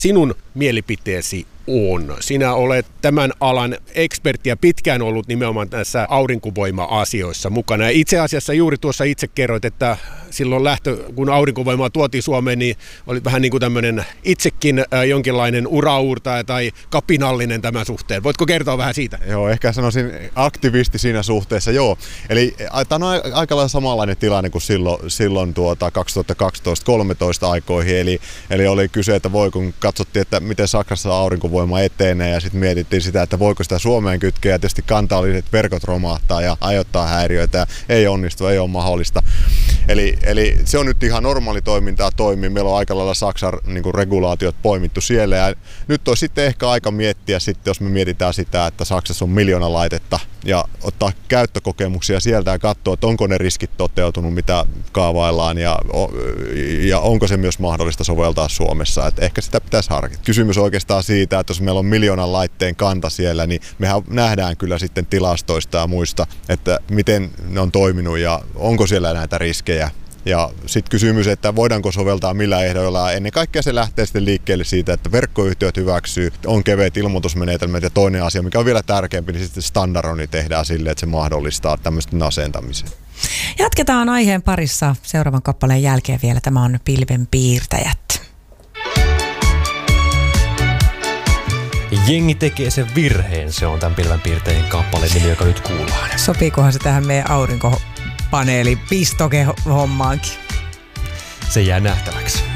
sinun mielipiteesi on? Sinä olet tämän alan ekspertti ja pitkään ollut nimenomaan näissä aurinkovoima-asioissa mukana. Ja itse asiassa juuri tuossa itse kerroit, että silloin kun aurinkovoimaa tuotiin Suomeen, niin oli vähän niin kuin tämmöinen itsekin jonkinlainen uraurtaja tai kapinallinen tämän suhteen. Voitko kertoa vähän siitä? Joo, ehkä sanoisin aktivisti siinä suhteessa, joo. Eli tämä on aika lailla samanlainen tilanne kuin silloin 2012-2013 aikoihin. Eli oli kyse, että kun katsottiin, että miten Saksassa aurinkovoima etenee ja sitten mietittiin sitä, että voiko sitä Suomeen kytkeä ja tietysti kantaaliset verkot romahtaa ja aiheuttaa häiriöitä ja ei onnistu, ei ole mahdollista. Eli se on nyt ihan normaali toimintaa toimii. Meillä on aika lailla Saksan niin regulaatiot poimittu siellä ja nyt on sitten ehkä aika miettiä sitten, jos me mietitään sitä, että Saksassa on 1 miljoona laitetta ja ottaa käyttökokemuksia sieltä ja katsoa, että onko ne riskit toteutunut, mitä kaavaillaan ja onko se myös mahdollista soveltaa Suomessa. Että ehkä sitä pitäisi harkita. Kysymys oikeastaan siitä, että jos meillä on 1 miljoonan laitteen kanta siellä, niin mehän nähdään kyllä sitten tilastoista ja muista, että miten ne on toiminut ja onko siellä näitä riskejä. Ja sitten kysymys, että voidaanko soveltaa millä ehdoilla. Ennen kaikkea se lähtee sitten liikkeelle siitä, että verkkoyhtiöt hyväksyy, on keveät ilmoitusmenetelmät ja toinen asia, mikä on vielä tärkeämpi, niin sitten standardoni tehdään sille, että se mahdollistaa tämmöisten asentamisen. Jatketaan aiheen parissa seuraavan kappaleen jälkeen vielä. Tämä on Pilvenpiirtäjät. Jengi tekee sen virheen, se on tämän Pilvenpiirtäjien kappaleen nimi, joka nyt kuullaan. Sopiikohan se tähän meidän aurinkopaneeli pistoke hommaankin? Se jää nähtäväksi.